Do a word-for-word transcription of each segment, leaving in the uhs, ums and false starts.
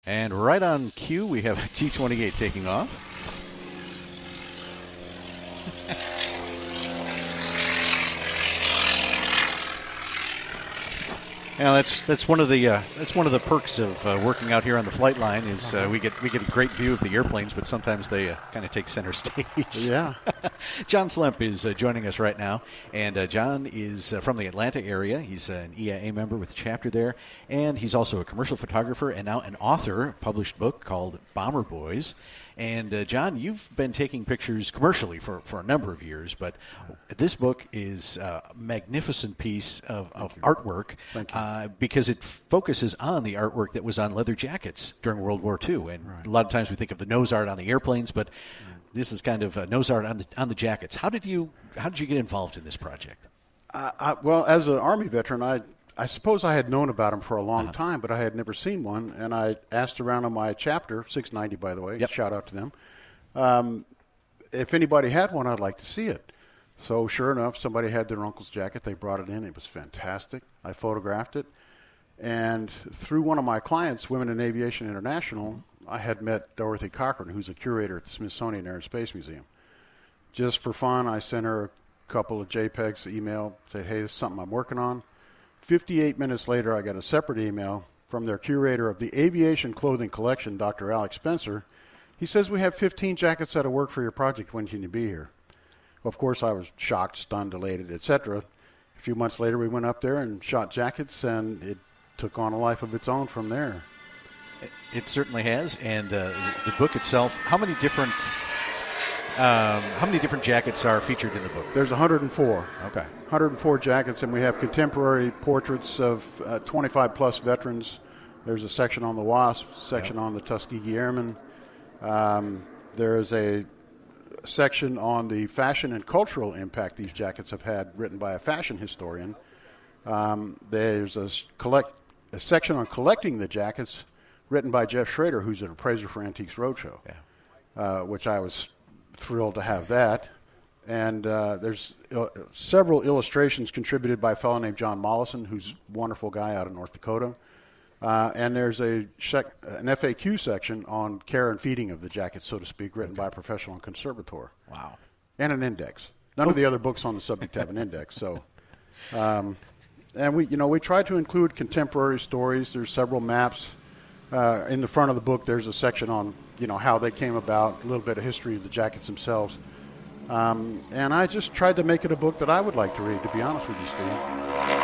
And right on cue, we have a T twenty-eight taking off. Yeah, that's that's one of the uh, that's one of the perks of uh, working out here on the flight line is uh, we get we get a great view of the airplanes, but sometimes they uh, kind of take center stage. Yeah. John Slemp is uh, joining us right now, and uh, John is uh, from the Atlanta area. He's uh, an E I A member with a chapter there, and he's also a commercial photographer and now an author, a published book called Bomber Boys. And, uh, John, you've been taking pictures commercially for, for a number of years, but this book is a magnificent piece of, of artwork uh, because it focuses on the artwork that was on leather jackets during World War Two. And right. a lot of times we think of the nose art on the airplanes, but right. this is kind of a nose art on the on the jackets. How did you how did you get involved in this project? Uh, I, well, as an Army veteran, I I suppose I had known about them for a long uh-huh. time, but I had never seen one. And I asked around on my chapter, six ninety, by the way, yep. shout out to them, um, if anybody had one, I'd like to see it. So sure enough, somebody had their uncle's jacket. They brought it in. It was fantastic. I photographed it. And through one of my clients, Women in Aviation International, I had met Dorothy Cochran, who's a curator at the Smithsonian Air and Space Museum. Just for fun, I sent her a couple of JPEGs, email, said, hey, this is something I'm working on. fifty-eight minutes later, I got a separate email from their curator of the Aviation Clothing Collection, Doctor Alex Spencer. He says, we have fifteen jackets that'll work for your project. When can you be here? Well, of course, I was shocked, stunned, elated, et cetera. A few months later, we went up there and shot jackets, and it took on a life of its own from there. It certainly has. And uh, the book itself, how many different um, how many different jackets are featured in the book? There's one hundred four. Okay. one hundred four jackets, and we have contemporary portraits of uh, twenty-five plus veterans. There's a section on the WASP, section yep. on the Tuskegee Airmen. Um, there is a section on the fashion and cultural impact these jackets have had, written by a fashion historian. Um, there's a, collect, a section on collecting the jackets, written by Jeff Schrader, who's an appraiser for Antiques Roadshow, yeah. uh, which I was thrilled to have that. And uh, there's il- several illustrations contributed by a fellow named John Mollison, who's a wonderful guy out of North Dakota. Uh, and there's a sec- an F A Q section on care and feeding of the jacket, so to speak, written by a professional conservator. Wow. And an index. None of the other books on the subject have an index. So, um, and we, you know, we try to include contemporary stories. There's several maps. Uh, in the front of the book, there's a section on, you know, how they came about, a little bit of history of the jackets themselves. Um, and I just tried to make it a book that I would like to read, to be honest with you, Steve.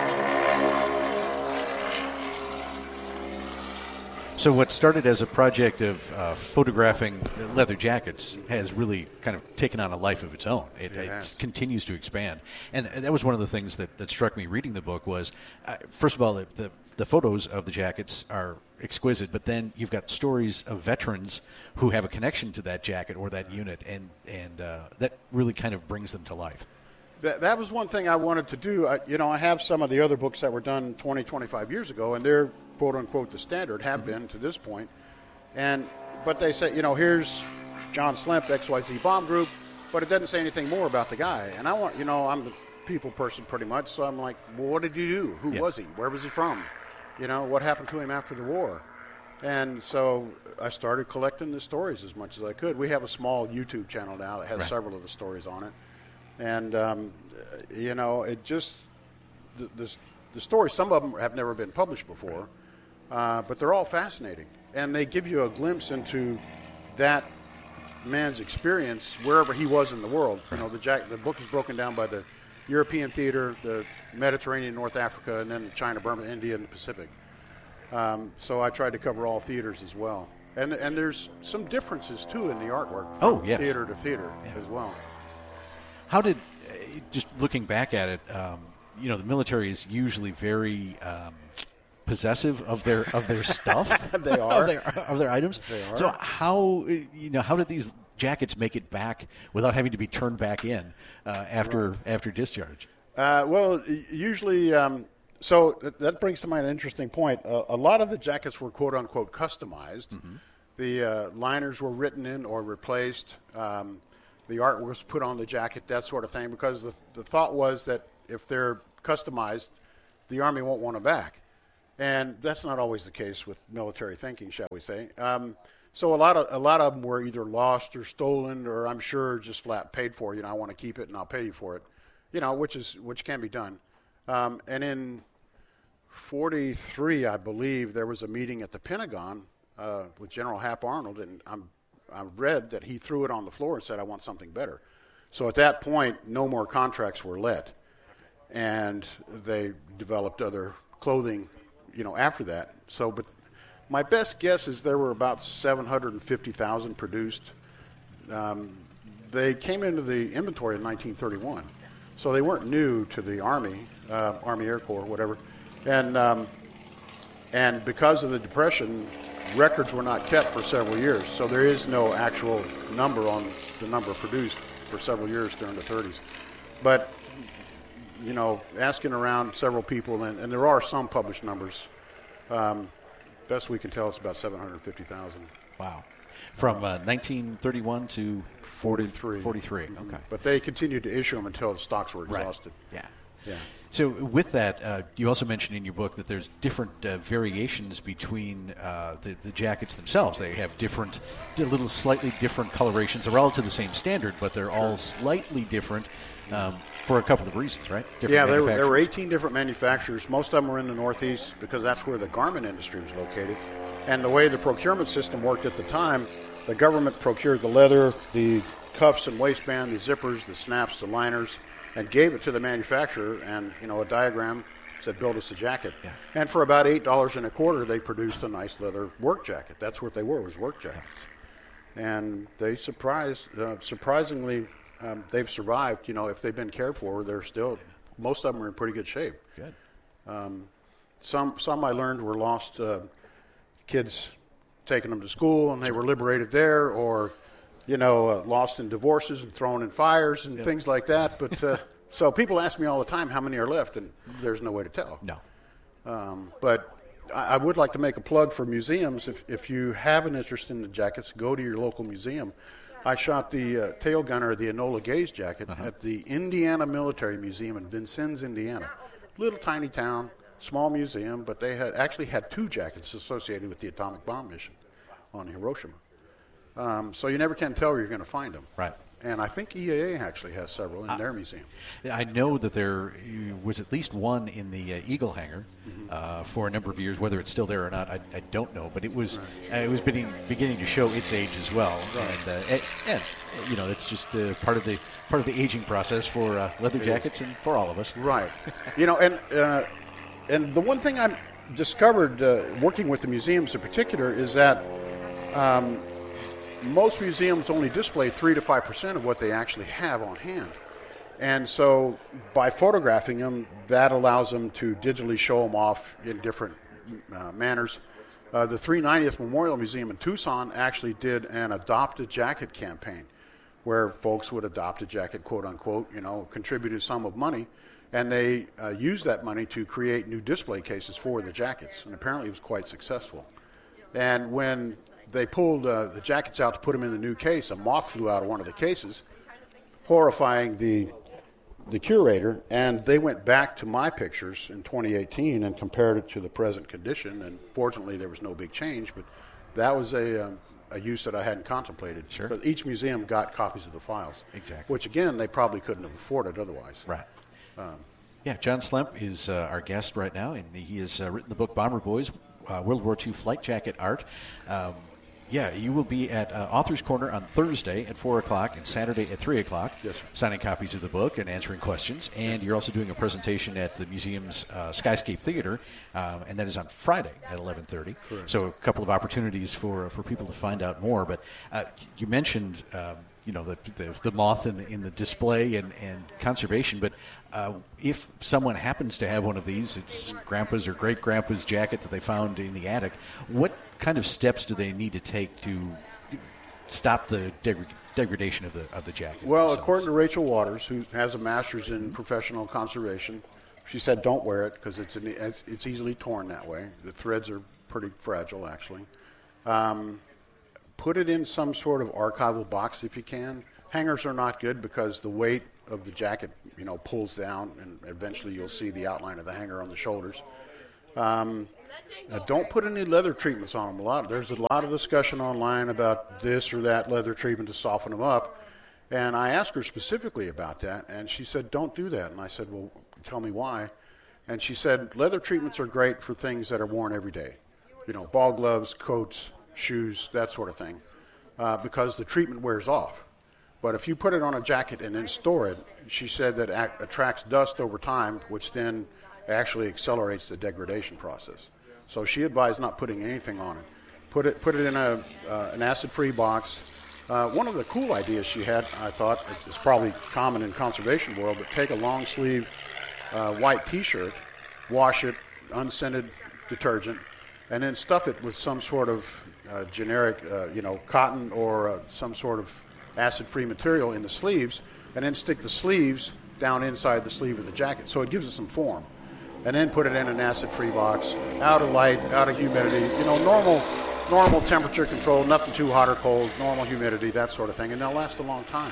So what started as a project of uh, photographing leather jackets has really kind of taken on a life of its own. It, yeah. it continues to expand. And that was one of the things that, that struck me reading the book was, uh, first of all, the, the, the photos of the jackets are exquisite, but then you've got stories of veterans who have a connection to that jacket or that unit, and, and uh, that really kind of brings them to life. That, that was one thing I wanted to do. I, you know, I have some of the other books that were done twenty, twenty-five years ago, and they're quote-unquote the standard, have mm-hmm. been to this point. And but they say, you know, here's John Slemp, X Y Z Bomb Group, but it doesn't say anything more about the guy. And I want, you know, I'm a people person pretty much, so I'm like, well, what did he do? Who yeah. was he? Where was he from? You know, what happened to him after the war? And so I started collecting the stories as much as I could. We have a small YouTube channel now that has right. several of the stories on it. And, um, you know, it just, the, the, the stories, some of them have never been published before. Uh, but they're all fascinating, and they give you a glimpse into that man's experience wherever he was in the world. You know, the Jack, the book is broken down by the European theater, the Mediterranean, North Africa, and then China, Burma, India, and the Pacific. Um, so I tried to cover all theaters as well. And and there's some differences, too, in the artwork from oh, yes. theater to theater yeah. as well. How did, just looking back at it, um, you know, the military is usually very um, possessive of their of their stuff. They are of, their, of their items. They are. So how you know how did these jackets make it back without having to be turned back in uh, after right. after discharge? Uh, well, usually, um, so th- that brings to mind an interesting point. Uh, a lot of the jackets were quote unquote customized. Mm-hmm. The uh, liners were written in or replaced. Um, the art was put on the jacket, that sort of thing, because the, the thought was that if they're customized, the Army won't want them back. And that's not always the case with military thinking, shall we say. Um, so a lot of a lot of them were either lost or stolen, or I'm sure just flat paid for. You know, I want to keep it and I'll pay you for it. You know, which is which can be done. Um, and in forty-three, I believe, there was a meeting at the Pentagon uh, with General Hap Arnold, and I'm, I read that he threw it on the floor and said, "I want something better." So at that point, no more contracts were let, and they developed other clothing, you know, after that. So, but my best guess is there were about seven hundred fifty thousand produced. Um, they came into the inventory in nineteen thirty-one, so they weren't new to the Army, uh, Army Air Corps, whatever. And um, and because of the Depression, records were not kept for several years, so there is no actual number on the number produced for several years during the thirties. But you know, asking around several people, and, and there are some published numbers. Um, best we can tell, it's about seven hundred fifty thousand. Wow. From uh, nineteen thirty-one to forty-three. forty-three, Mm-hmm. okay. But they continued to issue them until the stocks were exhausted. Right. Yeah. Yeah. So with that, uh, you also mentioned in your book that there's different uh, variations between uh, the, the jackets themselves. They have different, a little slightly different colorations. They're all to the same standard, but they're all slightly different um, for a couple of reasons, right? Different yeah, there were, there were eighteen different manufacturers. Most of them were in the Northeast because that's where the garment industry was located. And the way the procurement system worked at the time, the government procured the leather, the cuffs and waistband, the zippers, the snaps, the liners, and gave it to the manufacturer, and, you know, a diagram said, build us a jacket. Yeah. And for about eight dollars and a quarter, they produced a nice leather work jacket. That's what they were, was work jackets. And they surprised, uh, surprisingly, um, they've survived. You know, if they've been cared for, they're still, most of them are in pretty good shape. Good. Um, some, some I learned were lost uh, kids taking them to school, and they were liberated there, or you know, uh, lost in divorces and thrown in fires and yep. things like that. But uh, so people ask me all the time how many are left, and there's no way to tell. No. Um, but I, I would like to make a plug for museums. If, if you have an interest in the jackets, go to your local museum. I shot the uh, tail gunner, the Enola Gaze jacket, uh-huh. at the Indiana Military Museum in Vincennes, Indiana. Little tiny town, small museum, but they had actually had two jackets associated with the atomic bomb mission on Hiroshima. Um, so you never can tell where you're going to find them. Right. And I think E A A actually has several in uh, their museum. I know that there was at least one in the uh, Eagle hangar mm-hmm. uh, for a number of years. Whether it's still there or not, I, I don't know. But it was right. uh, it was beginning, beginning to show its age as well. Right. And, uh, and, and you know, it's just uh, part of the part of the aging process for uh, leather jackets and for all of us. Right. You know, and uh, and the one thing I discovered uh, working with the museums in particular is that. Um, Most museums only display three to five percent of what they actually have on hand. And so by photographing them, that allows them to digitally show them off in different uh, manners. Uh, the three hundred ninetieth Memorial Museum in Tucson actually did an Adopt a Jacket campaign where folks would adopt a jacket, quote unquote, you know, contribute a sum of money, and they uh, used that money to create new display cases for the jackets. And apparently it was quite successful. And when they pulled uh, the jackets out to put them in the new case, a moth flew out of one of the cases, horrifying the the curator, and they went back to my pictures in twenty eighteen and compared it to the present condition, and fortunately there was no big change, but that was a, um, a use that I hadn't contemplated. Sure. Because each museum got copies of the files. Exactly. Which, again, they probably couldn't have afforded otherwise. Right. Um, yeah, John Slemp is uh, our guest right now, and he has uh, written the book Bomber Boys, uh, World War Two Flight Jacket Art. Um, Yeah, you will be at uh, Author's Corner on Thursday at four o'clock and Saturday at three o'clock, yes, sir. signing copies of the book and answering questions. And you're also doing a presentation at the museum's uh, Skyscape Theater, um, and that is on Friday at eleven thirty. Correct. So a couple of opportunities for for people to find out more. But uh, you mentioned um, you know the, the the moth in the, in the display and, and conservation, but uh, if someone happens to have one of these, it's grandpa's or great-grandpa's jacket that they found in the attic, what kind of steps do they need to take to stop the deg- degradation of the of the jacket? Well, themselves? According to Rachel Waters, who has a master's in professional conservation, she said don't wear it because it's, it's it's easily torn that way. The threads are pretty fragile, actually. Um, put it in some sort of archival box if you can. Hangers are not good because the weight of the jacket, you know, pulls down, and eventually you'll see the outline of the hanger on the shoulders. Um, Uh, don't put any leather treatments on them. A lot. There's a lot of discussion online about this or that leather treatment to soften them up. And I asked her specifically about that, and she said, don't do that. And I said, well, tell me why. And she said, leather treatments are great for things that are worn every day. You know, ball gloves, coats, shoes, that sort of thing, uh, because the treatment wears off. But if you put it on a jacket and then store it, she said that it attracts dust over time, which then actually accelerates the degradation process. So she advised not putting anything on it. Put it put it in a uh, an acid-free box. Uh, one of the cool ideas she had, I thought, it's probably common in conservation world, but take a long sleeve uh, white T-shirt, wash it, unscented detergent, and then stuff it with some sort of uh, generic, uh, you know, cotton or uh, some sort of acid-free material in the sleeves, and then stick the sleeves down inside the sleeve of the jacket, so it gives it some form. And then put it in an acid-free box, out of light, out of humidity, you know, normal normal temperature control, nothing too hot or cold, normal humidity, that sort of thing, and they'll last a long time.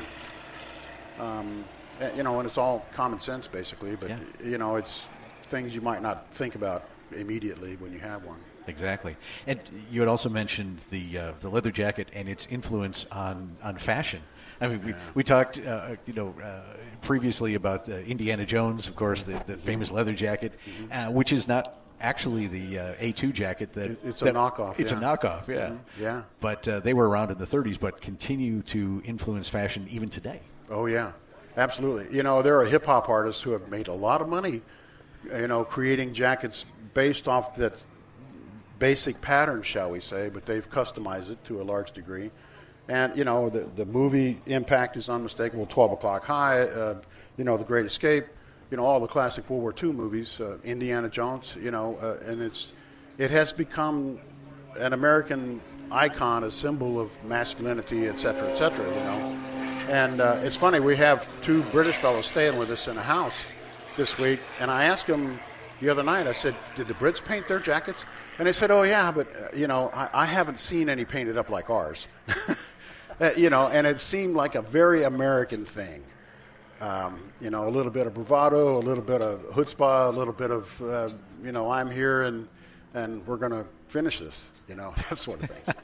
Um, you know, and it's all common sense, basically, but, yeah. you know, it's things you might not think about immediately when you have one. Exactly. And you had also mentioned the uh, the leather jacket and its influence on, on fashion. I mean, we, yeah. we talked, uh, you know, uh, previously about uh, Indiana Jones, of course, the, the famous leather jacket, mm-hmm. uh, which is not actually the uh, A two jacket. That It's that, a knockoff. It's yeah. a knockoff, yeah. Mm-hmm. Yeah. But uh, they were around in the thirties, but continue to influence fashion even today. Oh, yeah. Absolutely. You know, there are hip-hop artists who have made a lot of money, you know, creating jackets based off that basic pattern, shall we say, but they've customized it to a large degree. And, you know, the, the movie impact is unmistakable. twelve O'Clock High, uh, you know, The Great Escape, you know, all the classic World War Two movies, uh, Indiana Jones, you know, uh, and it's it has become an American icon, a symbol of masculinity, et cetera, et cetera, you know. And uh, it's funny, we have two British fellows staying with us in a house this week, and I asked them the other night, I said, did the Brits paint their jackets? And they said, oh, yeah, but, uh, you know, I, I haven't seen any painted up like ours. Uh, you know, and it seemed like a very American thing. Um, you know, a little bit of bravado, a little bit of chutzpah, a little bit of, uh, you know, I'm here and and we're going to finish this, you know, that sort of thing.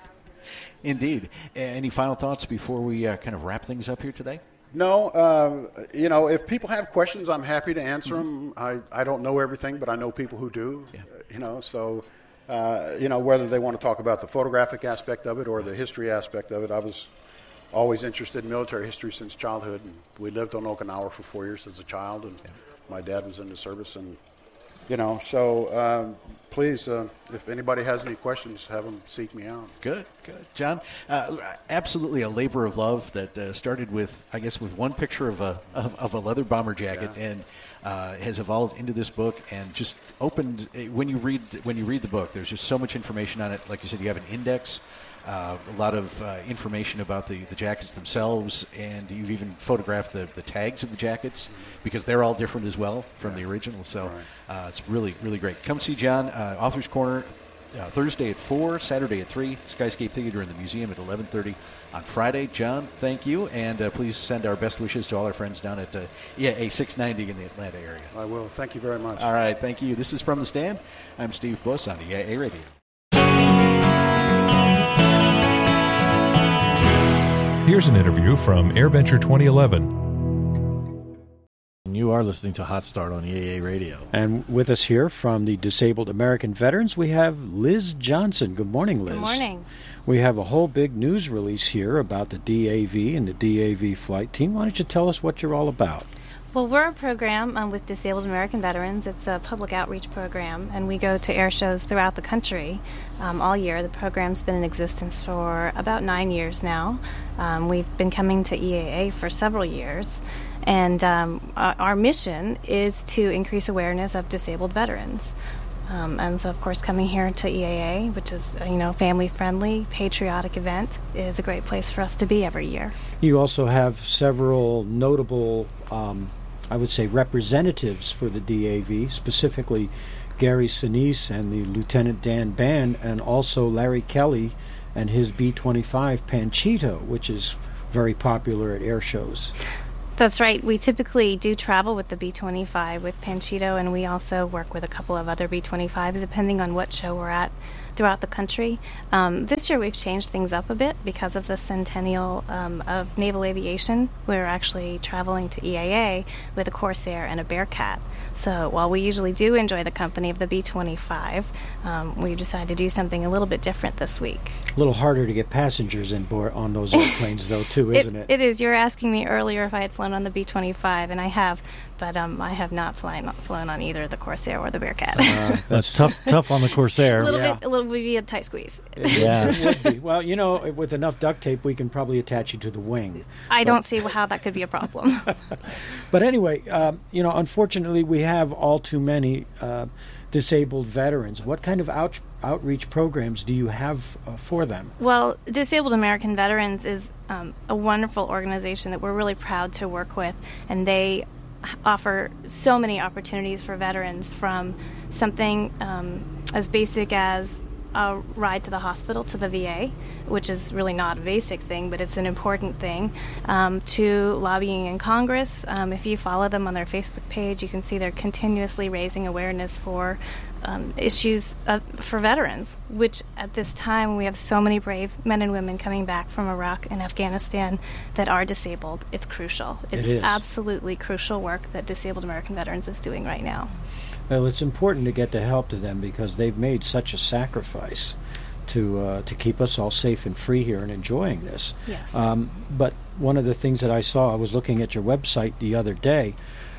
Indeed. Any final thoughts before we uh, kind of wrap things up here today? No, uh, you know, if people have questions, I'm happy to answer mm-hmm. them. I, I don't know everything, but I know people who do, yeah. you know, so... Uh, you know, whether they want to talk about the photographic aspect of it or the history aspect of it. I was always interested in military history since childhood. And we lived on Okinawa for four years as a child, and yeah. my dad was in the service. And, you know, so um, please, uh, if anybody has any questions, have them seek me out. Good, good. John, uh, absolutely a labor of love that uh, started with, I guess, with one picture of a of, of a leather bomber jacket yeah. and Uh, has evolved into this book and just opened. When you read when you read the book, there's just so much information on it. Like you said, you have an index, uh, a lot of uh, information about the, the jackets themselves, and you've even photographed the, the tags of the jackets because they're all different as well from yeah. the original. So uh, it's really, really great. Come see John, uh, Author's Corner, uh, Thursday at four, Saturday at three, Skyscape Theater in the museum at eleven thirty. On Friday. John, thank you, and uh, please send our best wishes to all our friends down at uh, E A A six ninety in the Atlanta area. I will. Thank you very much. All right, thank you. This is From the Stand. I'm Steve Buss on E A A Radio. Here's an interview from AirVenture twenty eleven. You are listening to Hot Start on E A A Radio. And with us here from the Disabled American Veterans, we have Liz Johnson. Good morning, Liz. Good morning. We have a whole big news release here about the D A V and the D A V flight team. Why don't you tell us what you're all about? Well, we're a program um, with Disabled American Veterans. It's a public outreach program, and we go to air shows throughout the country um, all year. The program's been in existence for about nine years now. Um, we've been coming to E A A for several years, and um, our, our mission is to increase awareness of disabled veterans. Um, and so, of course, coming here to E A A, which is, you know, family-friendly, patriotic event, is a great place for us to be every year. You also have several notable, um, I would say, representatives for the D A V, specifically Gary Sinise and the Lieutenant Dan Band, and also Larry Kelly and his B twenty-five Panchito, which is very popular at air shows. That's right. We typically do travel with the B twenty-five with Panchito, and we also work with a couple of other B twenty-fives depending on what show we're at throughout the country. Um, this year we've changed things up a bit because of the centennial um, of naval aviation. We're actually traveling to E A A with a Corsair and a Bearcat. So while we usually do enjoy the company of the B twenty-five, um, we've decided to do something a little bit different this week. A little harder to get passengers in board on those airplanes, though, too, isn't it? It, it is. You were asking me earlier if I had flown on the B twenty-five, and I have, but um, I have not flown, flown on either the Corsair or the Bearcat. Uh, That's tough tough on the Corsair. a little yeah. bit, a little would be a tight squeeze. Yeah. It would be. Well, you know, with enough duct tape, we can probably attach you to the wing. I don't see how that could be a problem. But anyway, um, you know, unfortunately, we have all too many uh, disabled veterans. What kind of out- outreach programs do you have uh, for them? Well, Disabled American Veterans is um, a wonderful organization that we're really proud to work with, and they offer so many opportunities for veterans, from something um, as basic as a ride to the hospital, to the V A, which is really not a basic thing, but it's an important thing, um, to lobbying in Congress. Um, if you follow them on their Facebook page, you can see they're continuously raising awareness for um, issues uh, for veterans, which at this time we have so many brave men and women coming back from Iraq and Afghanistan that are disabled. It's crucial. It's It is. absolutely crucial work that Disabled American Veterans is doing right now. Well, it's important to get the help to them because they've made such a sacrifice to uh, to keep us all safe and free here and enjoying this. Yes. Um, but one of the things that I saw, I was looking at your website the other day,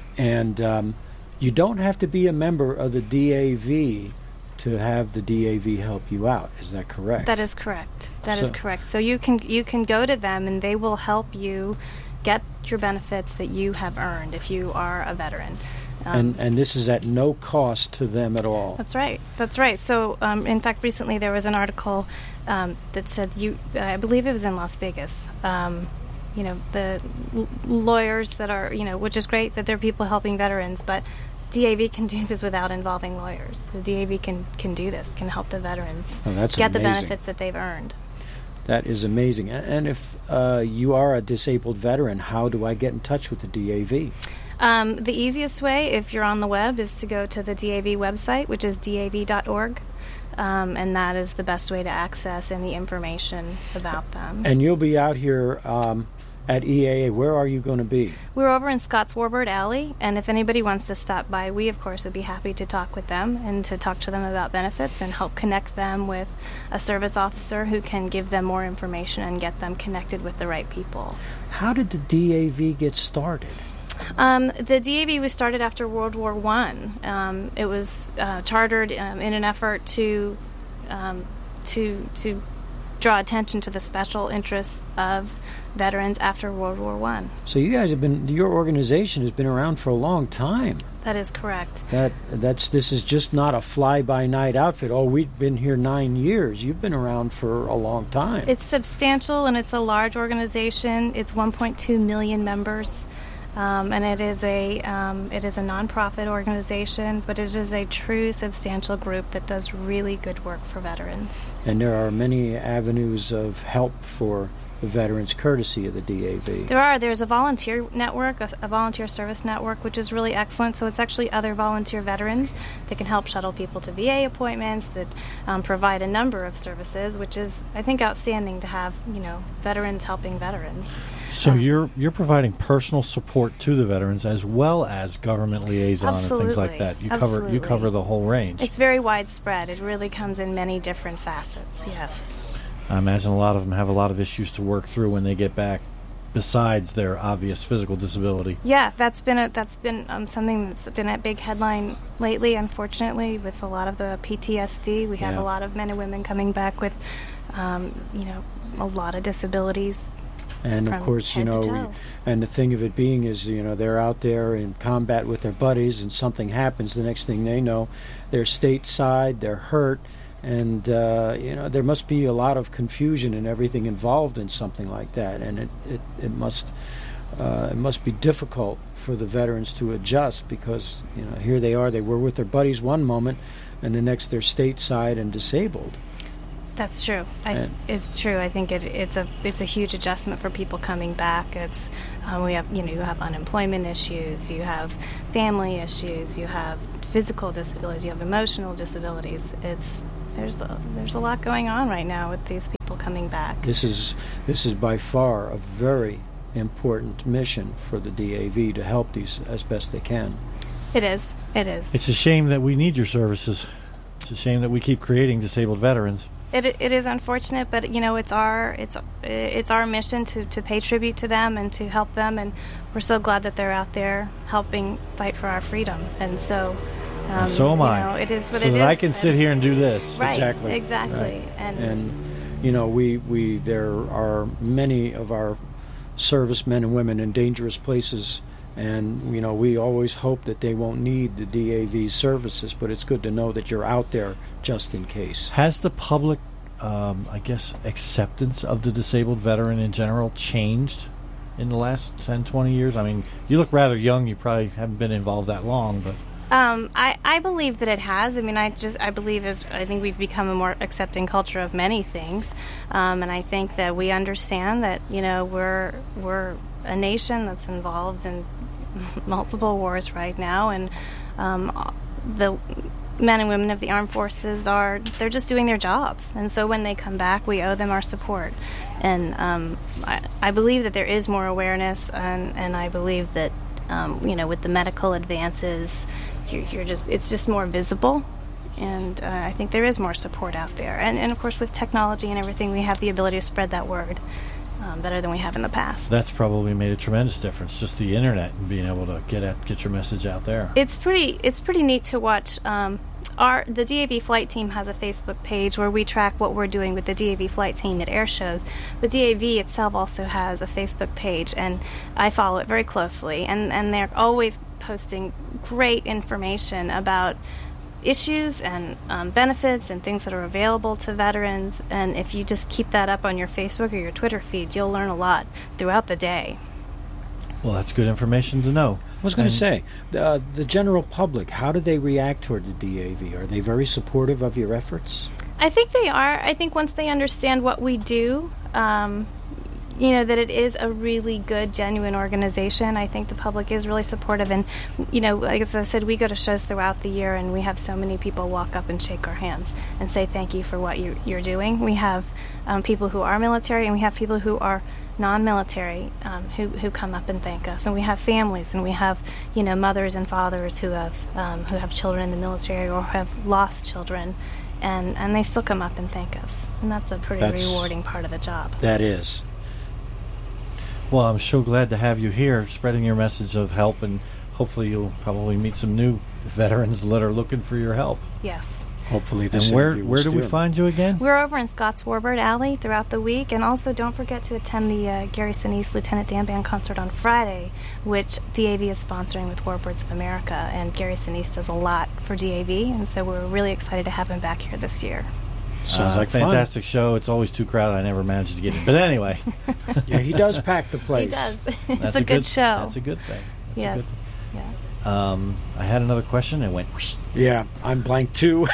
and um, you don't have to be a member of the D A V to have the D A V help you out. Is that correct? That is correct. That is So- correct. So you can you can go to them and they will help you get your benefits that you have earned if you are a veteran. Um, And and this is at no cost to them at all. That's right. That's right. So, um, in fact, recently there was an article um, that said you. I believe it was in Las Vegas. Um, you know, the l- lawyers that are, you know, which is great that there are people helping veterans, but D A V can do this without involving lawyers. The D A V can can do this, can help the veterans Oh, that's get the amazing. benefits that they've earned. That is amazing. A- And if uh, you are a disabled veteran, how do I get in touch with the D A V? Um, the easiest way, if you're on the web, is to go to the D A V website, which is D A V dot org, um, and that is the best way to access any information about them. And you'll be out here um, at E A A. Where are you going to be? We're over in Scotts Warbird Alley, and if anybody wants to stop by, we, of course, would be happy to talk with them and to talk to them about benefits and help connect them with a service officer who can give them more information and get them connected with the right people. How did the D A V get started? Um, the D A V was started after World War One. Um, it was uh, chartered um, in an effort to um, to to draw attention to the special interests of veterans after World War One. So you guys have been, your organization has been around for a long time. That is correct. That that's this is just not a fly-by-night outfit. Oh, we've been here nine years. You've been around for a long time. It's substantial and it's a large organization. It's one point two million members. Um, and it is a um, it is a nonprofit organization, but it is a true substantial group that does really good work for veterans. And there are many avenues of help for the veterans, courtesy of the D A V. There are. There's a volunteer network, a, a volunteer service network, which is really excellent. So it's actually other volunteer veterans that can help shuttle people to V A appointments, that um, provide a number of services, which is, I think, outstanding to have, you know, veterans helping veterans. So Um, you're you're providing personal support to the veterans as well as government liaison and things like Absolutely. that. You cover you Absolutely. cover the whole range. It's very widespread. It really comes in many different facets, yes. I imagine a lot of them have a lot of issues to work through when they get back, besides their obvious physical disability. Yeah, that's been a, that's been um, something that's been a big headline lately, unfortunately, with a lot of the P T S D. We have Yeah. a lot of men and women coming back with, um, you know, a lot of disabilities. And of from course, you head to know, toe. we, and the thing of it being is, you know, they're out there in combat with their buddies, and something happens. The next thing they know, they're stateside, they're hurt, and uh, you know, there must be a lot of confusion and everything involved in something like that, and it it, it must uh, it must be difficult for the veterans to adjust because, you know, here they are, they were with their buddies one moment, and the next they're stateside and disabled. That's true. I, And- it's true. I think it, it's a it's a huge adjustment for people coming back. It's um, we have you know you have unemployment issues, you have family issues, you have physical disabilities, you have emotional disabilities. It's there's a, there's a lot going on right now with these people coming back. This is this is by far a very important mission for the D A V to help these as best they can. It is. It is. It's a shame that we need your services. It's a shame that we keep creating disabled veterans. It it is unfortunate, but you know it's our it's it's our mission to, to pay tribute to them and to help them, and we're so glad that they're out there helping fight for our freedom. And so, um, And so am you I. know, it is what so it that is. I can sit And- here and do this. Right. Exactly. Exactly. Right. And, And you know, we we there are many of our servicemen and women in dangerous places, and you know we always hope that they won't need the D A V's services, but it's good to know that you're out there just in case. Has the public, um, I guess, acceptance of the disabled veteran in general changed in the last ten, twenty years? I mean, you look rather young. You probably haven't been involved that long, but Um, I, I believe that it has. I mean, I just I believe as I think we've become a more accepting culture of many things, um, and I think that we understand that you know we're we're a nation that's involved in multiple wars right now, and um, the men and women of the armed forces are they're just doing their jobs, and so when they come back, we owe them our support. And um, I, I believe that there is more awareness, and, and I believe that um, you know with the medical advances. You're, you're just it's just more visible, and uh, I think there is more support out there. And, and of course, with technology and everything, we have the ability to spread that word um, better than we have in the past. that's probably made a tremendous difference. Just the internet and being able to get at, get your message out there. It's pretty it's pretty neat to watch. Um, our the D A V flight team has a Facebook page where we track what we're doing with the D A V flight team at air shows. But D A V itself also has a Facebook page, and I follow it very closely. And, and they're always posting great information about issues and um, benefits and things that are available to veterans. And if you just keep that up on your Facebook or your Twitter feed, you'll learn a lot throughout the day. Well, that's good information to know. I was going to And- say, the, uh, the general public, how do they react toward the D A V? Are they very supportive of your efforts? I think they are. I think once they understand what we do, um, you know, that it is a really good, genuine organization, I think the public is really supportive. And, you know, like as I said, we go to shows throughout the year, and we have so many people walk up and shake our hands and say thank you for what you, you're doing. We have um, people who are military, and we have people who are non-military um, who, who come up and thank us. And we have families, and we have, you know, mothers and fathers who have um, who have children in the military or have lost children. And, and they still come up and thank us. And that's a pretty That's- rewarding part of the job. That is. Well, I'm so glad to have you here, spreading your message of help, and hopefully you'll probably meet some new veterans that are looking for your help. Yes. Hopefully this And where interview will where do we steer. find you again? We're over in Scotts Warbird Alley throughout the week. And also don't forget to attend the uh, Gary Sinise Lieutenant Dan Band concert on Friday, which D A V is sponsoring with Warbirds of America. And Gary Sinise does a lot for D A V. And so we're really excited to have him back here this year. Sounds Uh, like fun. fantastic show. It's always too crowded. I never managed to get in. But anyway, Yeah, he does pack the place. He does. that's it's a, good, show. That's a good thing. That's Yes. a good thing. Yeah. Um, I had another question. It went. whoosh. Yeah, I'm blank too.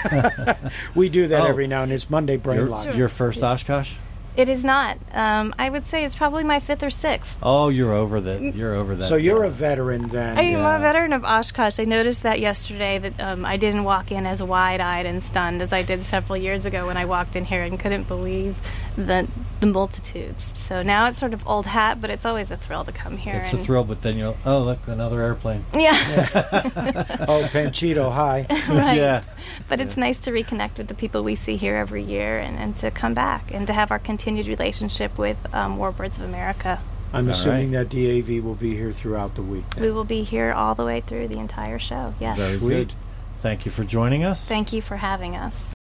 We do that Oh. every now and then. It's Monday brain Your, lock. Sure. your first Oshkosh? It is not. Um, I would say it's probably my fifth or sixth. Oh, you're over that. You're over that. So you're uh, a veteran then. I am Yeah. a veteran of Oshkosh. I noticed that yesterday that um, I didn't walk in as wide-eyed and stunned as I did several years ago when I walked in here and couldn't believe the the multitudes. So now it's sort of old hat, but it's always a thrill to come here. It's a and thrill, but then you're oh look, another airplane. Yeah, Oh, Panchito, hi. right. Yeah. But it's nice to reconnect with the people we see here every year, and, and to come back and to have our continued relationship with um, Warbirds of America. I'm All assuming right. that D A V will be here throughout the week. then. We will be here all the way through the entire show. Yes. Very Sweet. good. Thank you for joining us. Thank you for having us.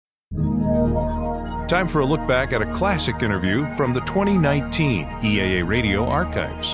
Time for a look back at a classic interview from the twenty nineteen E A A Radio archives.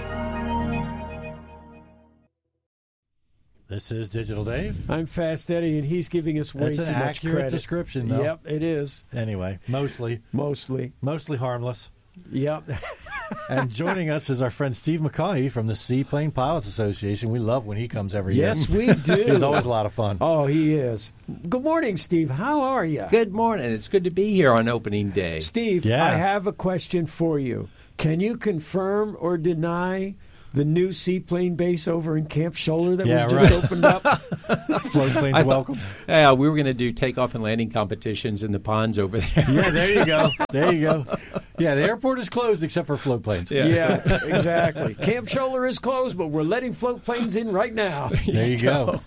This is Digital Dave. I'm Fast Eddie, and he's giving us way That's too an much accurate credit. description, though. Yep, it is. Anyway, mostly Mostly. mostly harmless. Yep. And joining us is our friend Steve McCaughey from the Seaplane Pilots Association. We love when he comes every year. Yes, we do. He's always a lot of fun. Oh, he is. Good morning, Steve. How are you? Good morning. It's good to be here on opening day. Steve, Yeah. I have a question for you. Can you confirm or deny the new seaplane base over in Camp Scholler that Yeah, was just right. opened up? Float planes I welcome. thought, yeah, we were going to do takeoff and landing competitions in the ponds over there. Yeah, there you go. There you go. Yeah, the airport is closed except for float planes. Yeah. Yeah, exactly. Camp Scholler is closed, but we're letting float planes in right now. There you go.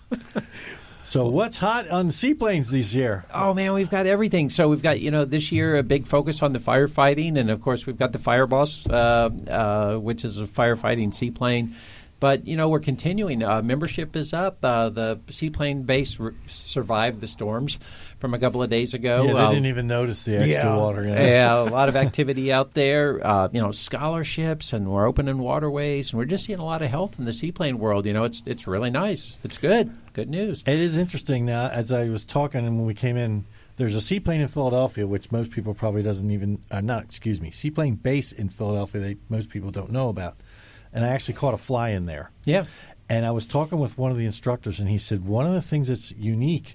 So what's hot on seaplanes this year? Oh, man, we've got everything. So we've got, you know, this year a big focus on the firefighting. And, of course, we've got the Fireboss, uh, uh, which is a firefighting seaplane. But, you know, we're continuing. Uh, membership is up. Uh, the seaplane base re- survived the storms from a couple of days ago. Yeah, they Uh, didn't even notice the extra yeah. water. In it. Yeah, a lot of activity out there. Uh, you know, scholarships, and we're opening waterways, and we're just seeing a lot of health in the seaplane world. You know, it's it's really nice. It's good. Good news. It is interesting now. As I was talking, and when we came in, there's a seaplane in Philadelphia, which most people probably doesn't even uh, not excuse me, seaplane base in Philadelphia that most people don't know about. And I actually caught a fly in there. Yeah. And I was talking with one of the instructors, and he said one of the things that's unique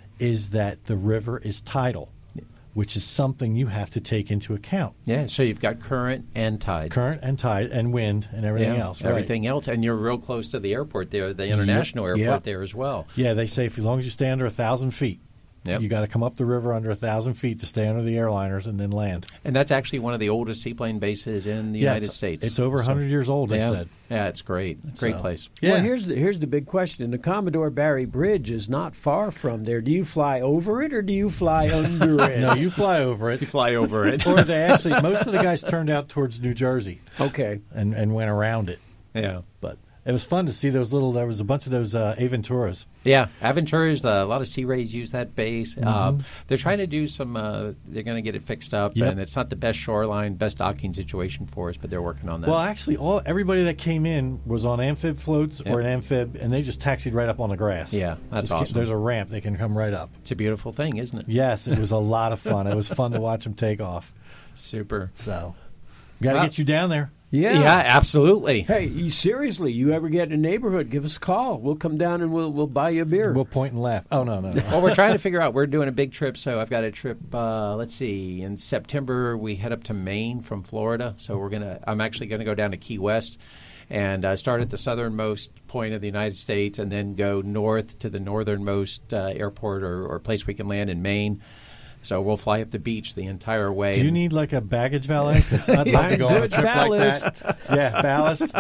is that the river is tidal, which is something you have to take into account. Yeah, so you've got current and tide. Current and tide and wind and everything Yeah, else. Right. Everything else. And you're real close to the airport there, the international Yep. airport Yep. there as well. Yeah, they say as long as you stay under a thousand feet, Yep. you got to come up the river under a thousand feet to stay under the airliners and then land. And that's actually one of the oldest seaplane bases in the Yeah, United it's, States. It's over one hundred years old, they yeah. said. Yeah, it's great. Great So- place. Yeah. Well, here's the, here's the big question. The Commodore Barry Bridge is not far from there. Do you fly over it or do you fly under it? No, you fly over it. You fly over it. Or they actually, most of the guys turned out towards New Jersey Okay. and, and went around it. Yeah. But it was fun to see those little, there was a bunch of those uh, Aventuras. Yeah, Aventuras, uh, a lot of Sea Rays use that base. Uh, Mm-hmm. they're trying to do some, uh, they're going to get it fixed up, Yep. and it's not the best shoreline, best docking situation for us, but they're working on that. Well, actually, all everybody that came in was on amphib floats Yeah. or an amphib, and they just taxied right up on the grass. Yeah, that's Just ca- awesome. There's a ramp; they can come right up. It's a beautiful thing, isn't it? Yes, it was a lot of fun. It was fun to watch them take off. Super. So, got to Well- get you down there. Yeah. Yeah, absolutely. Hey, you, seriously, you ever get in a neighborhood, give us a call. We'll come down and we'll we'll buy you a beer. We'll point and laugh. Oh no, no, no. Well, we're trying to figure out. We're doing a big trip, so I've got a trip. Uh, let's see, in September we head up to Maine from Florida. So we're gonna. I'm actually going to go down to Key West and uh, start at the southernmost point of the United States, and then go north to the northernmost uh, airport or, or place we can land in Maine. So we'll fly up the beach the entire way. Do you need like a baggage valet? 'Cause I'd love to go on a Good trip ballast. like that. Yeah, ballast.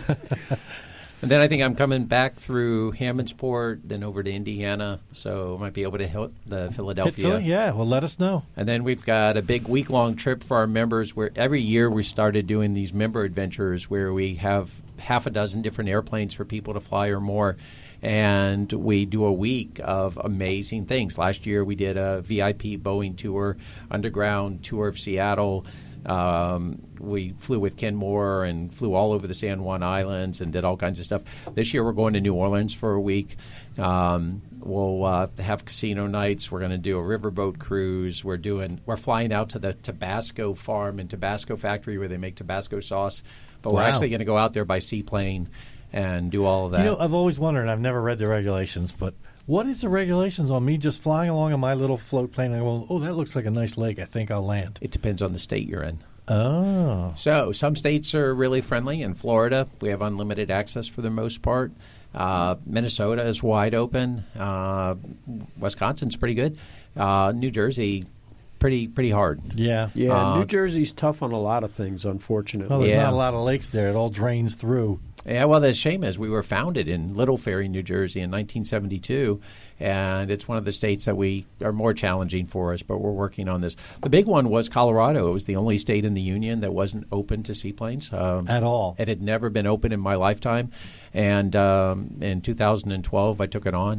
And then I think I'm coming back through Hammondsport, then over to Indiana. So I might be able to hit the Hit Philadelphia. Philly? Yeah, well, let us know. And then we've got a big week-long trip for our members where every year we started doing these member adventures where we have half a dozen different airplanes for people to fly or more. And we do a week of amazing things. Last year we did a V I P Boeing tour, underground tour of Seattle. Um, we flew with Ken Moore and flew all over the San Juan Islands and did all kinds of stuff. This year we're going to New Orleans for a week. Um, we'll uh, have casino nights. We're going to do a riverboat cruise. We're doing. We're flying out to the Tabasco farm and Tabasco factory where they make Tabasco sauce. But we're Wow. actually going to go out there by seaplane and do all of that. You know, I've always wondered, and I've never read the regulations, but what is the regulations on me just flying along on my little float plane and going, oh, that looks like a nice lake. I think I'll land. It depends on the state you're in. Oh. So some states are really friendly. In Florida, we have unlimited access for the most part. Uh, Minnesota is wide open. Uh, Wisconsin's pretty good. Uh, New Jersey, pretty pretty hard. Yeah. Yeah, Uh, New Jersey's tough on a lot of things, unfortunately. Well, there's Yeah. not a lot of lakes there. It all drains through. Yeah, well, the shame is we were founded in Little Ferry, New Jersey in nineteen seventy-two, and it's one of the states that we are more challenging for us, but we're working on this. The big one was Colorado. It was the only state in the union that wasn't open to seaplanes. Um, At all. It had never been open in my lifetime, and um, in two thousand twelve I took it on,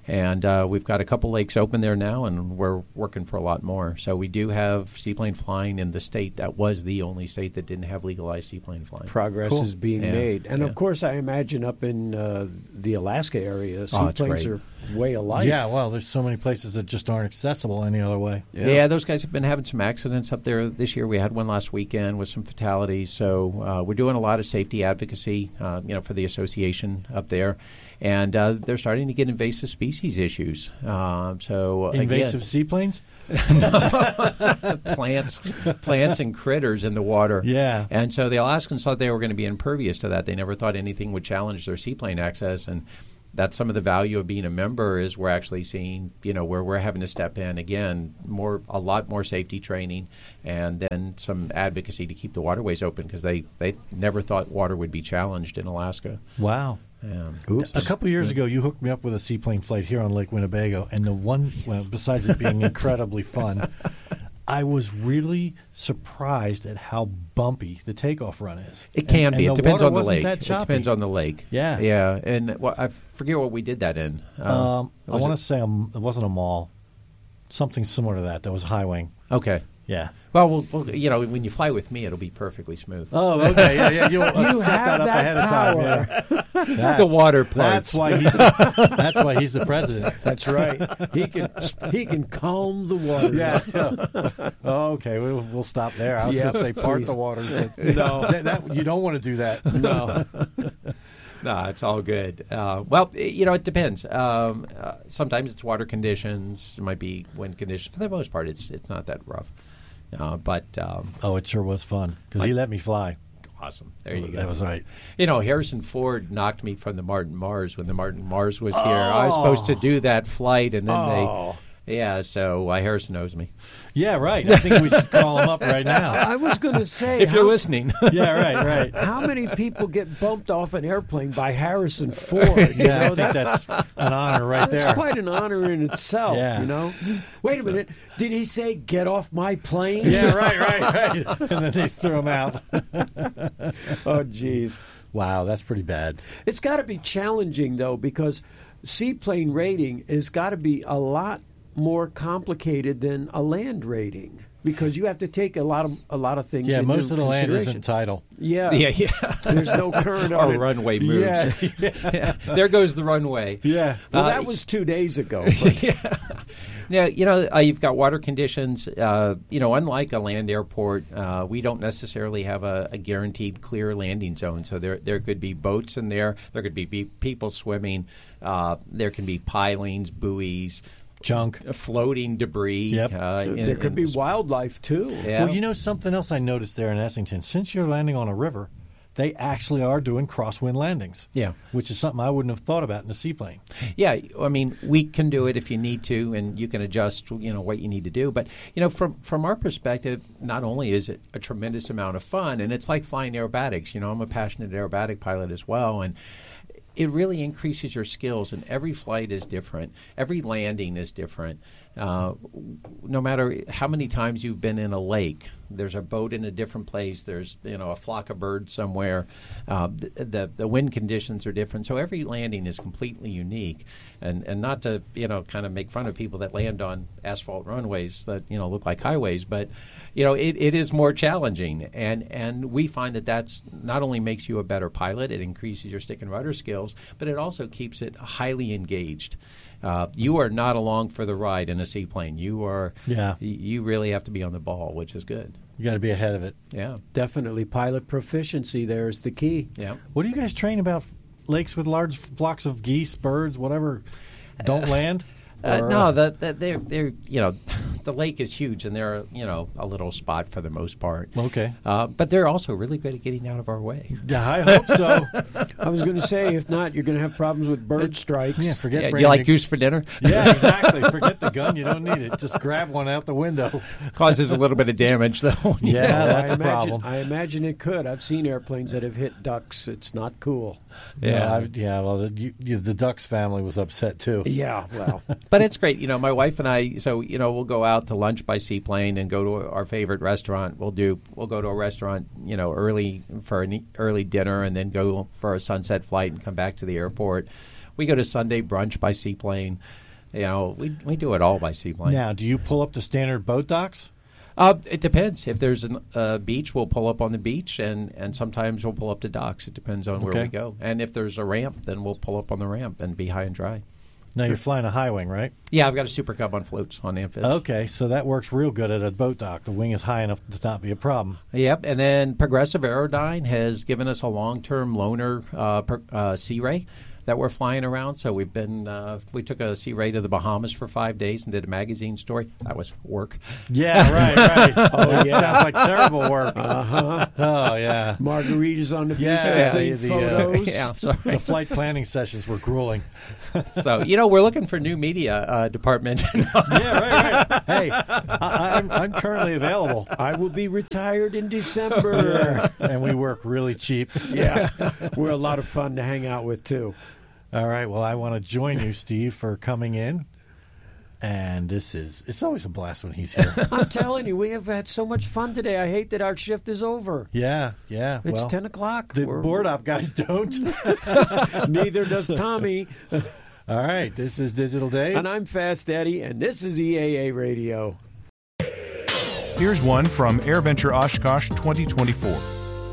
And uh, we've got a couple lakes open there now, and we're working for a lot more. So we do have seaplane flying in the state that was the only state that didn't have legalized seaplane flying. Progress Cool. is being Yeah. made. And, Yeah. of course, I imagine up in uh, the Alaska area, Oh, it's seaplanes great. are way of life. Yeah, well, there's so many places that just aren't accessible any other way. Yeah. those guys have been having some accidents up there this year. We had one last weekend with some fatalities. So uh, we're doing a lot of safety advocacy, uh, you know, for the association up there, and uh, they're starting to get invasive species issues. Um, so Invasive seaplanes? again, plants, plants and critters in the water. Yeah. And so the Alaskans thought they were going to be impervious to that. They never thought anything would challenge their seaplane access, and that's some of the value of being a member is we're actually seeing, you know, where we're having to step in again, more a lot more safety training, and then some advocacy to keep the waterways open because they, they never thought water would be challenged in Alaska. Wow. Um, A couple of years ago, you hooked me up with a seaplane flight here on Lake Winnebago, and the one, well, besides it being incredibly fun, I was really surprised at how bumpy the takeoff run is. It can And- be. and It the depends water on the wasn't lake. that It choppy. depends on the lake. Yeah. Yeah. And well, I forget what we did that in. Um, I was want it- to say um, it wasn't a mall, something similar to that. That was high wing. Okay. Yeah. Well, well, well, you know, when you fly with me, it'll be perfectly smooth. Oh, okay. Yeah, yeah. You'll uh, You set have that up that ahead of time. power. Yeah. That's, The water That's parts. why he's. The, that's why he's the president. That's right. He can he can calm the waters. Yeah. Oh, okay, we'll, we'll stop there. I was Yeah, going to say part please. the waters. But no, that, that, you don't want to do that. No. No, it's all good. Uh, well, i- you know, it depends. Um, uh, sometimes it's water conditions. It might be wind conditions. For the most part, it's it's not that rough. Uh, but um, Oh, it sure was fun because he let me fly. awesome. There you go. That was right. You know, Harrison Ford knocked me from the Martin Mars when the Martin Mars was here. I was supposed to do that flight, and then Oh. they. Yeah, so uh, Harrison knows me. Yeah, right. I think we should call him up right now. I was going to say, If you're how, listening. Yeah, right, right. how many people get bumped off an airplane by Harrison Ford? You Yeah, I know, think that's an honor right That's there. quite an honor in itself, Yeah. you know. Wait a minute. Did he say, get off my plane? Yeah, right, right, right. And then they threw him out. Oh, geez. Wow, that's pretty bad. It's got to be challenging, though, because seaplane rating has got to be a lot more complicated than a land rating because you have to take a lot of a lot of things Yeah, into most of the land consideration. isn't tidal. Yeah. yeah, yeah. There's no current on Our it. runway moves. Yeah, There goes the runway. yeah. Well, Uh, that was two days ago. But yeah. Now, you know, uh, you've got water conditions. Uh, you know, unlike a land airport, uh, we don't necessarily have a, a guaranteed clear landing zone. So there there could be boats in there. There could be, be people swimming. Uh, there can be pilings, buoys, Junk. floating debris. Yep. Uh, in- there could in be s- wildlife, too. Yeah. Well, you know something else I noticed there in Essington? Since you're landing on a river, they actually are doing crosswind landings. Yeah. Which is something I wouldn't have thought about in a seaplane. Yeah, I mean, we can do it if you need to, and you can adjust, you know, what you need to do. But you know, from from our perspective, not only is it a tremendous amount of fun, and it's like flying aerobatics. You know, I'm a passionate aerobatic pilot as well, and it really increases your skills. And every flight is different. Every landing is different. Uh, no matter how many times you've been in a lake, there's a boat in a different place. There's you know a flock of birds somewhere. Uh, the, the the wind conditions are different. So every landing is completely unique. And and not to you know kind of make fun of people that land on asphalt runways that you know look like highways, but you know it, it is more challenging. And and we find that that's not only makes you a better pilot, it increases your stick and rudder skills, but it also keeps it highly engaged. Uh, you are not along for the ride in a seaplane. You are. Yeah. y- You really have to be on the ball, which is good. You got to be ahead of it. Yeah. Definitely pilot proficiency there is the key. Yeah. What do you guys train about lakes with large flocks of geese, birds, whatever, don't land? Uh, Or, no, the, the, they're they're you know, the lake is huge, and they're you know a little spot for the most part. Okay. Uh, but they're also really good at getting out of our way. Yeah, I hope so. I was going to say, if not, you're going to have problems with bird strikes. Yeah, forget Yeah, do bringing you like a- goose for dinner? Yeah, exactly. Forget the gun. You don't need it. Just grab one out the window. Causes a little bit of damage, though. Yeah, Well, that's I a imagine, problem. I imagine it could. I've seen airplanes that have hit ducks. It's not cool. Yeah, I've, yeah. Well, the, you, you, the Ducks family was upset too. Yeah, well, But it's great. You know, my wife and I, so, you know, we'll go out to lunch by seaplane and go to our favorite restaurant. We'll do, we'll go to a restaurant, you know, early for an e- early dinner and then go for a sunset flight and come back to the airport. We go to Sunday brunch by seaplane. You know, we we do it all by seaplane. Now, do you pull up the standard boat docks? Uh, it depends. If there's a uh, beach, we'll pull up on the beach, and, and sometimes we'll pull up to docks. It depends on where Okay. we go. And if there's a ramp, then we'll pull up on the ramp and be high and dry. Now, you're flying a high wing, right? Yeah, I've got a Super Cub on floats on Amphibs. Okay, so that works real good at a boat dock. The wing is high enough to not be a problem. Yep, and then Progressive Aerodyne has given us a long-term loaner uh, per, uh, Sea Ray that we're flying around. So we've been uh, we took a Sea Ray to the Bahamas for five days and did a magazine story. That was work. Yeah, right, right. oh, that yeah. sounds like terrible work. Uh-huh. Oh, yeah. Margaritas on the beach, Yeah, taking the, the, uh, photos. Yeah, sorry. The flight planning sessions were grueling. So you know we're looking for new media uh, department. Yeah, right, right. Hey, I, I'm, I'm currently available. I will be retired in December. Yeah, and we work really cheap. Yeah, we're a lot of fun to hang out with, too. All right, well, I want to join you, Steve, for coming in. And this is, it's always a blast when he's here. I'm telling you, we have had so much fun today. I hate that our shift is over. Yeah, yeah. It's well, ten o'clock. The We're- board op guys don't. Neither does Tommy. All right, this is Digital Dave. And I'm Fast Eddie, and this is E A A Radio. Here's one from AirVenture Oshkosh twenty twenty-four.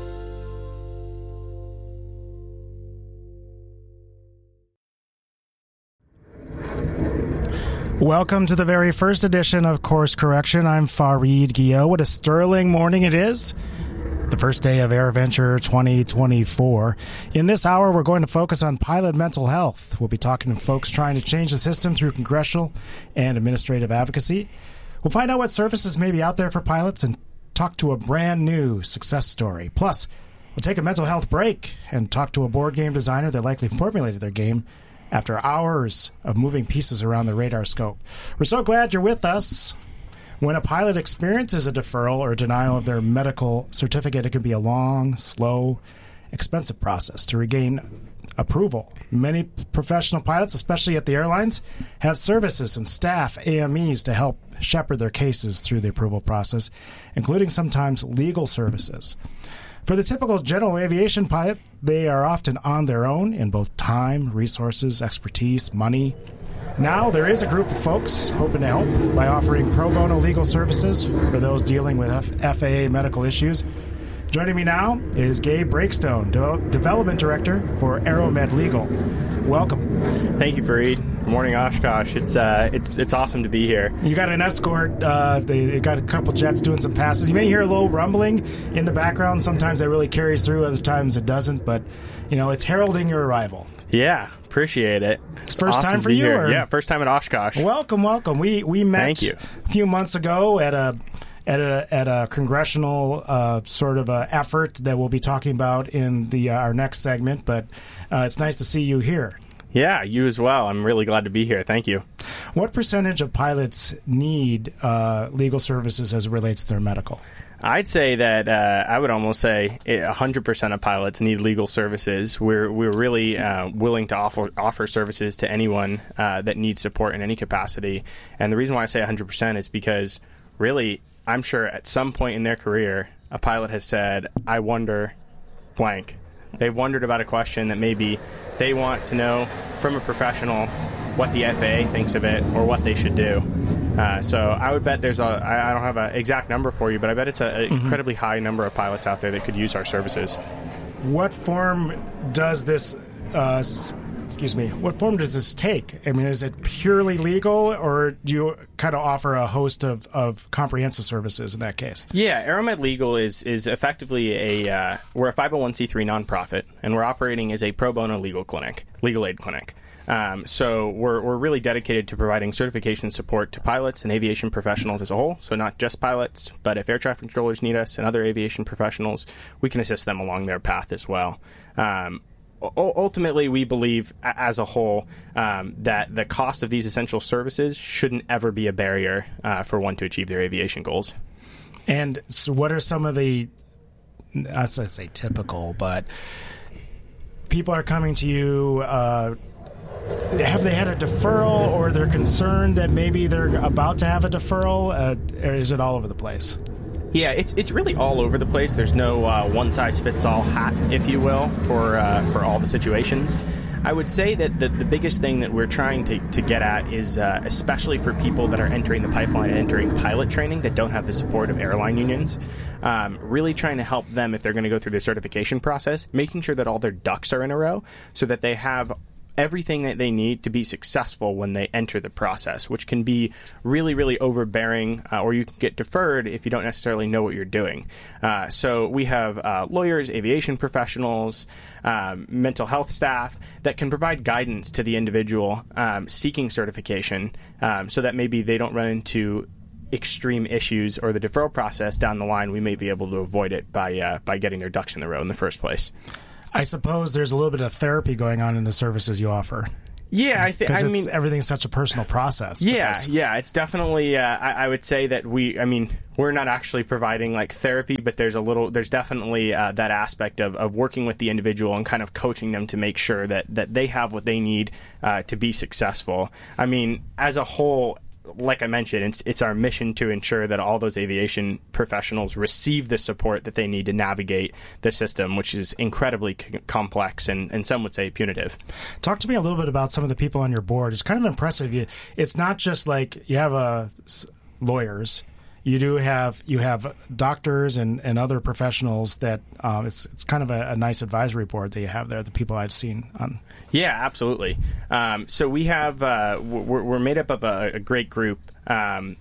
Welcome to the very first edition of Course Correction. I'm Fareed Guillot. What a sterling morning it is. The first day of AirVenture twenty twenty-four. In this hour, we're going to focus on pilot mental health. We'll be talking to folks trying to change the system through congressional and administrative advocacy. We'll find out what services may be out there for pilots and talk to a brand new success story. Plus, we'll take a mental health break and talk to a board game designer that likely formulated their game after hours of moving pieces around the radar scope. We're so glad you're with us. When a pilot experiences a deferral or denial of their medical certificate, it can be a long, slow, expensive process to regain approval. Many professional pilots, especially at the airlines, have services and staff, A M Es, to help shepherd their cases through the approval process, including sometimes legal services. For the typical general aviation pilot, they are often on their own in both time, resources, expertise, money. Now there is a group of folks hoping to help by offering pro bono legal services for those dealing with F A A medical issues. Joining me now is Gabe Breakstone, De- Development Director for Aeromed Legal. Welcome. Thank you, Fareed. Good morning, Oshkosh. It's uh, it's it's awesome to be here. You got an escort. Uh, they, they got a couple jets doing some passes. You may hear a little rumbling in the background. Sometimes that really carries through. Other times it doesn't. But you know, it's heralding your arrival. Yeah, appreciate it. It's first awesome time to for be you, here. or- Yeah, first time at Oshkosh. Welcome, welcome. We we met Thank you. a few months ago at a at a at a congressional uh, sort of a effort that we'll be talking about in the uh, our next segment. But uh, it's nice to see you here. Yeah, you as well. I'm really glad to be here. Thank you. What percentage of pilots need uh, legal services as it relates to their medical? I'd say that uh, I would almost say one hundred percent of pilots need legal services. We're we're really uh, willing to offer offer services to anyone uh, that needs support in any capacity. And the reason why I say one hundred percent is because really, I'm sure at some point in their career, a pilot has said, "I wonder blank." They've wondered about a question that maybe they want to know from a professional what the F A A thinks of it or what they should do. Uh, so I would bet there's a, I I don't have an exact number for you, but I bet it's an Mm-hmm. incredibly high number of pilots out there that could use our services. What form does this, uh, s- excuse me, what form does this take? I mean, is it purely legal, or do you kind of offer a host of, of comprehensive services in that case? Yeah, Aeromed Legal is is effectively a uh, we're a five oh one c three nonprofit, and we're operating as a pro bono legal clinic, legal aid clinic. Um, so we're we're really dedicated to providing certification support to pilots and aviation professionals as a whole. So not just pilots, but if air traffic controllers need us and other aviation professionals, we can assist them along their path as well. Um, Ultimately, we believe as a whole um, that the cost of these essential services shouldn't ever be a barrier uh, for one to achieve their aviation goals. And so what are some of the, I was going to say typical, but people are coming to you, uh, have they had a deferral, or they're concerned that maybe they're about to have a deferral? Uh, or is it all over the place? Yeah, it's it's really all over the place. There's no uh, one-size-fits-all hat, if you will, for uh, for all the situations. I would say that the, the biggest thing that we're trying to, to get at is, uh, especially for people that are entering the pipeline and entering pilot training that don't have the support of airline unions, um, really trying to help them if they're going to go through the certification process, making sure that all their ducks are in a row so that they have everything that they need to be successful when they enter the process, which can be really, really overbearing, uh, or you can get deferred if you don't necessarily know what you're doing. Uh, so we have uh, lawyers, aviation professionals, um, mental health staff that can provide guidance to the individual um, seeking certification um, so that maybe they don't run into extreme issues or the deferral process down the line. We may be able to avoid it by uh, by getting their ducks in the row in the first place. I suppose there's a little bit of therapy going on in the services you offer. Yeah, I think. I mean, everything's such a personal process. Yeah, yeah, it's definitely. Uh, I, I would say that we. I mean, we're not actually providing like therapy, but there's a little. There's definitely uh, that aspect of, of working with the individual and kind of coaching them to make sure that that they have what they need uh, to be successful. I mean, as a whole, like I mentioned, it's it's our mission to ensure that all those aviation professionals receive the support that they need to navigate the system, which is incredibly c- complex and, and some would say punitive. Talk to me a little bit about some of the people on your board. It's kind of impressive. You, it's not just like you have uh, lawyers. You do have you have doctors and, and other professionals that um, it's it's kind of a, a nice advisory board that you have there. The people I've seen on. Yeah, absolutely. Um, so we have uh, we're, we're made up of a, a great group. Um,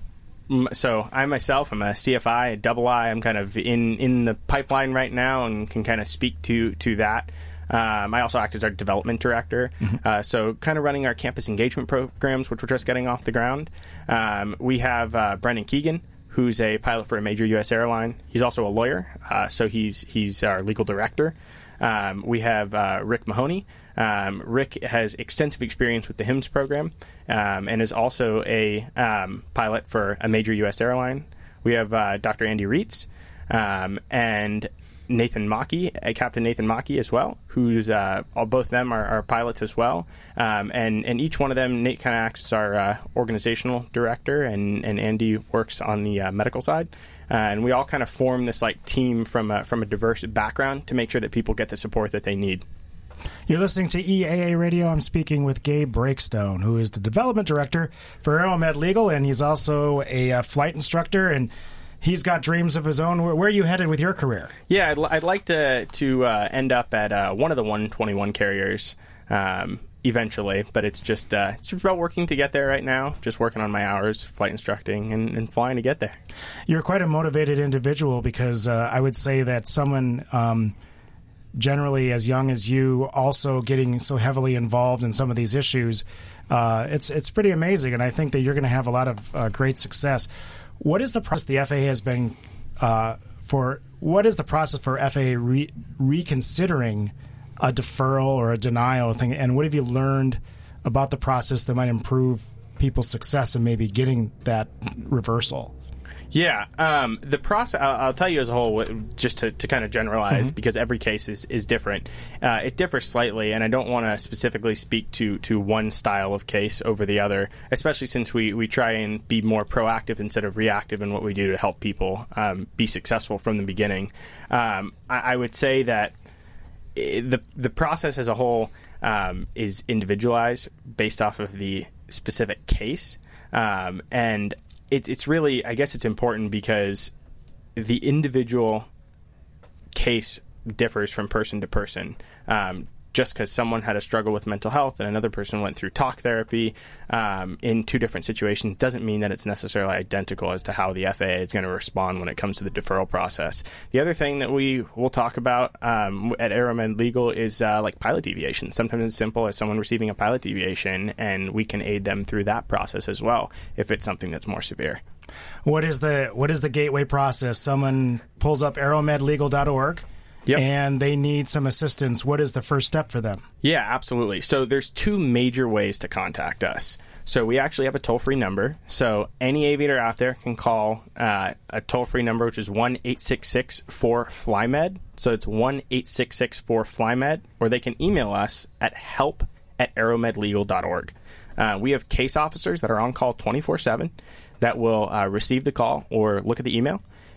so I myself, I'm a C F I, a double I. I'm kind of in, in the pipeline right now and can kind of speak to to that. Um, I also act as our development director, mm-hmm. uh, so kind of running our campus engagement programs, which we're just getting off the ground. Um, we have uh, Brendan Keegan, who's a pilot for a major U S airline. He's also a lawyer, uh, so he's he's our legal director. Um, we have uh, Rick Mahoney. Um, Rick has extensive experience with the H I M S program um, and is also a um, pilot for a major U S airline. We have uh, Doctor Andy Reitz um, and Nathan Maki, uh, Captain Nathan Maki as well, who's uh, all, both of them are, are pilots as well. Um, and, and each one of them, Nate kind of acts as our uh, organizational director, and, and Andy works on the uh, medical side. Uh, and we all kind of form this like team from a, from a diverse background to make sure that people get the support that they need. You're listening to E A A Radio. I'm speaking with Gabe Breakstone, who is the development director for Aeromed Legal, and he's also a uh, flight instructor, and he's got dreams of his own. Where, where are you headed with your career? Yeah, I'd, I'd like to to uh, end up at uh, one of the one twenty-one carriers um, eventually, but it's just uh, it's just about working to get there right now. Just working on my hours, flight instructing, and, and flying to get there. You're quite a motivated individual because uh, I would say that someone um, generally as young as you also getting so heavily involved in some of these issues, uh, it's it's pretty amazing, and I think that you're going to have a lot of uh, great success. What is the process the F A A has been uh, for? What is the process for F A A re- reconsidering a deferral or a denial thing? And what have you learned about the process that might improve people's success in maybe getting that reversal? Yeah, um, the process, I'll, I'll tell you as a whole, just to, to kind of generalize, mm-hmm. because every case is, is different. Uh, it differs slightly, and I don't want to specifically speak to, to one style of case over the other, especially since we, we try and be more proactive instead of reactive in what we do to help people um, be successful from the beginning. Um, I, I would say that the the process as a whole um, is individualized based off of the specific case, um, and It, it's really, I guess it's important because the individual case differs from person to person. Um, just because someone had a struggle with mental health and another person went through talk therapy um, in two different situations doesn't mean that it's necessarily identical as to how the F A A is going to respond when it comes to the deferral process. The other thing that we will talk about um, at Aeromed Legal is uh, like pilot deviation. Sometimes it's simple as someone receiving a pilot deviation, and we can aid them through that process as well if it's something that's more severe. What is the what is the gateway process? Someone pulls up aeromed legal dot org. Yep. And they need some assistance. What is the first step for them? Yeah, absolutely. So there's two major ways to contact us. So we actually have a toll-free number. So any aviator out there can call uh, a toll-free number, which is one eight six six four F L Y M E D. So it's one eight six six four F L Y M E D. Or they can email us at help at aeromed legal dot org. Uh, we have case officers that are on call twenty-four seven that will uh, receive the call or look at the email.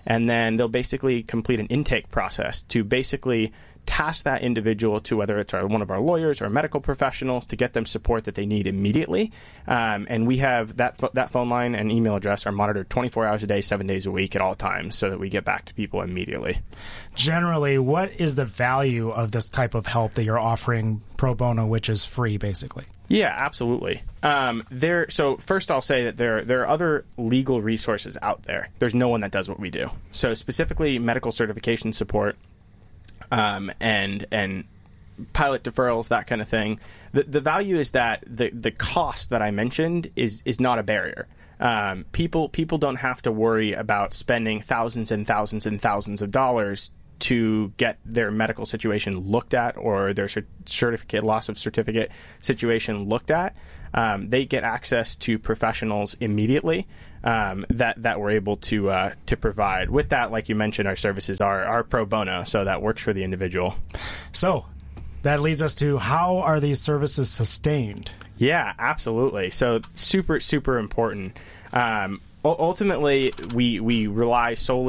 and then they'll basically complete an intake process to basically task that individual to whether it's our, one of our lawyers or medical professionals to get them support that they need immediately. Um, and we have that that phone line and email address are monitored twenty-four hours a day, seven days a week at all times so that we get back to people immediately. Generally, what is the value of this type of help that you're offering pro bono, which is free, basically? Yeah, absolutely. Um, there. So first, I'll say that there there are other legal resources out there. There's no one that does what we do. So specifically, medical certification support. Um, and and pilot deferrals, that kind of thing. The the value is that the the cost that I mentioned is is not a barrier. Um, people people don't have to worry about spending thousands and thousands and thousands of dollars to get their medical situation looked at or their certificate loss of certificate situation looked at. Um, they get access to professionals immediately um, that that we're able to uh, to provide. With that, like you mentioned, our services are, are pro bono, so that works for the individual. So that leads us to, how are these services sustained? Yeah, absolutely. So super, super important. Um, ultimately, we, we rely solely